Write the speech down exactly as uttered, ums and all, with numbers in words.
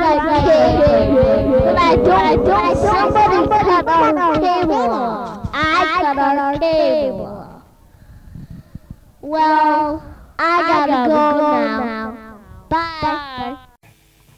our cable. But I don't think somebody cut our cable. I cut our cable. Well, I gotta go now. Bye.